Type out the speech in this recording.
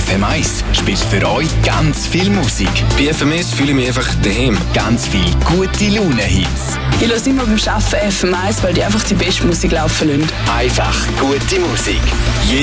FM1 spielt für euch ganz viel Musik. Bei FMS fühle ich mich einfach daheim. Ganz viel gute Laune-Hits. Ich höre immer beim Arbeiten FM1, weil die einfach die beste Musik laufen lassen. Einfach gute Musik.